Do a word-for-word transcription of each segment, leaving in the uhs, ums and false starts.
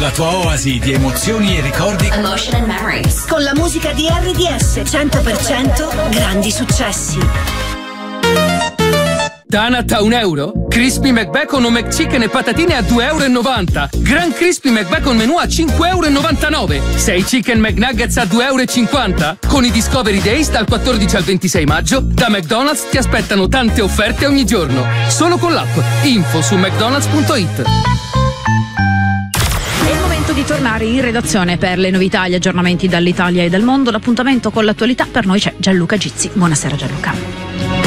la tua oasi di emozioni e ricordi. Emotion and Memories. Con la musica di R D S cento per cento grandi successi. Tanat a un euro? Crispy McBacon o McChicken e patatine a due e novanta euro. Gran Crispy McBacon menù a cinque e novantanove euro. sei Chicken McNuggets a due e cinquanta euro. Con i Discovery Days dal quattordici al ventisei maggio, da McDonald's ti aspettano tante offerte ogni giorno. Solo con l'app. Info su mcdonalds punto it. È il momento di tornare in redazione per le novità e gli aggiornamenti dall'Italia e dal mondo. L'appuntamento con l'attualità, per noi c'è Gianluca Gizzi. Buonasera Gianluca.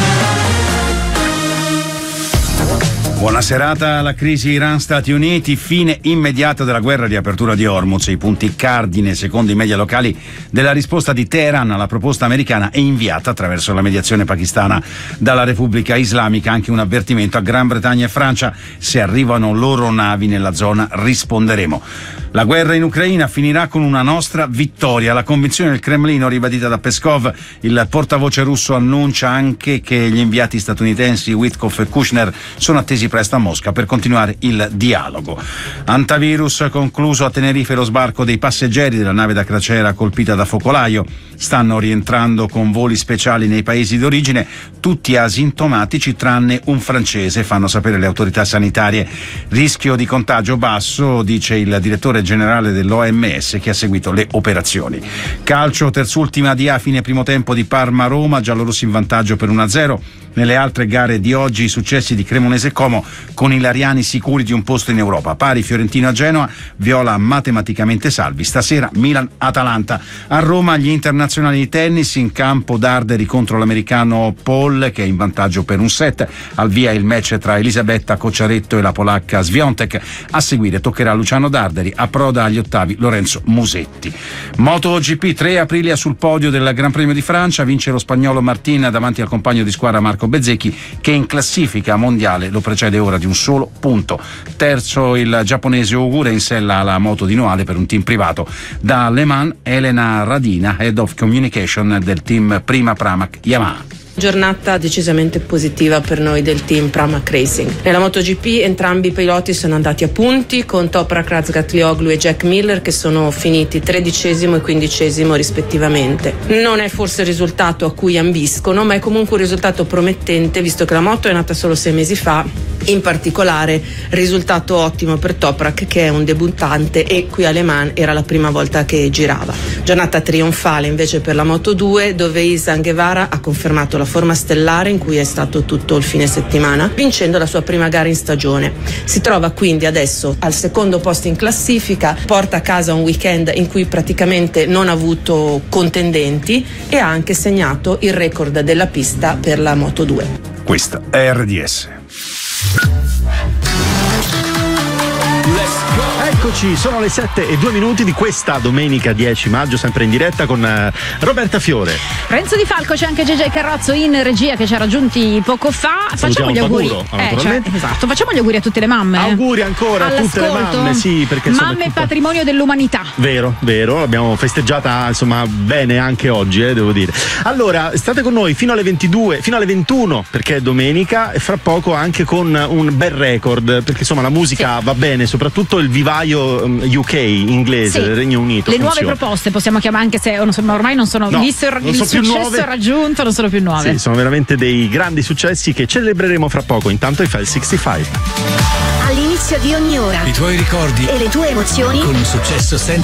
Buona serata. La crisi Iran-Stati Uniti, fine immediata della guerra di apertura di Hormuz, i punti cardine secondo i media locali della risposta di Teheran alla proposta americana è inviata attraverso la mediazione pakistana dalla Repubblica Islamica. Anche un avvertimento a Gran Bretagna e Francia: se arrivano loro navi nella zona risponderemo. La guerra in Ucraina finirà con una nostra vittoria. La convinzione del Cremlino ribadita da Peskov. Il portavoce russo annuncia anche che gli inviati statunitensi Witkoff e Kushner sono attesi presto a Mosca per continuare il dialogo. Antivirus concluso a Tenerife lo sbarco dei passeggeri della nave da crociera colpita da focolaio. Stanno rientrando con voli speciali nei paesi d'origine, tutti asintomatici tranne un francese, fanno sapere le autorità sanitarie. Rischio di contagio basso, dice il direttore generale dell'O M S che ha seguito le operazioni. Calcio, terzultima di A, fine primo tempo di Parma-Roma, giallorossi in vantaggio per uno a zero. Nelle altre gare di oggi i successi di Cremonese e Como, con i lariani sicuri di un posto in Europa. Pari Fiorentino a Genoa, Viola matematicamente salvi. Stasera Milan-Atalanta. A Roma gli internazionali di tennis, in campo Darderi contro l'americano Paul che è in vantaggio per un set. Al via il match tra Elisabetta Cocciaretto e la polacca Swiatek. A seguire toccherà Luciano Darderi, approda agli ottavi Lorenzo Musetti. MotoGP, tre Aprilia sul podio del Gran Premio di Francia, vince lo spagnolo Martin davanti al compagno di squadra Marco Bezzecchi che in classifica mondiale lo precede ora di un solo punto. Terzo il giapponese Ogura in sella alla moto di Noale per un team privato. Da Le Mans Elena Radina, Head of Communication del team Prima Pramac Yamaha. Giornata decisamente positiva per noi del team Pramac Racing. Nella MotoGP entrambi i piloti sono andati a punti, con Toprak Razgatlioglu e Jack Miller che sono finiti tredicesimo e quindicesimo rispettivamente. Non è forse il risultato a cui ambiscono, ma è comunque un risultato promettente visto che la moto è nata solo sei mesi fa. In particolare risultato ottimo per Toprak che è un debuttante e qui a Le Mans era la prima volta che girava. Giornata trionfale invece per la Moto due, dove Izan Guevara ha confermato la forma stellare in cui è stato tutto il fine settimana, vincendo la sua prima gara in stagione. Si trova quindi adesso al secondo posto in classifica, porta a casa un weekend in cui praticamente non ha avuto contendenti e ha anche segnato il record della pista per la Moto due. Questa è R D S. Eccoci, sono le sette e due minuti di questa domenica dieci maggio, sempre in diretta con uh, Roberta Fiore. Renzo Di Falco, c'è anche G J Carrozzo in regia che ci ha raggiunti poco fa. Facciamo gli auguri. Paguro, eh, cioè, esatto, facciamo gli auguri a tutte le mamme. Auguri ancora a tutte le mamme, sì, perché insomma, mamme tutto... patrimonio dell'umanità. Vero, vero, l'abbiamo festeggiata insomma bene anche oggi, eh, devo dire. Allora, state con noi fino alle ventidue, fino alle ventuno, perché è domenica e fra poco anche con un bel record, perché insomma la musica sì. va bene, soprattutto il vivaio U K inglese, sì. del Regno Unito. Le funziona. nuove proposte possiamo chiamare, anche se ormai non sono, no, visto il, non il sono più successo nuove. raggiunto, non sono più nuove. Sì, sono veramente dei grandi successi che celebreremo fra poco. Intanto i File sessantacinque. All'inizio di ogni ora i tuoi ricordi e le tue emozioni con un successo senza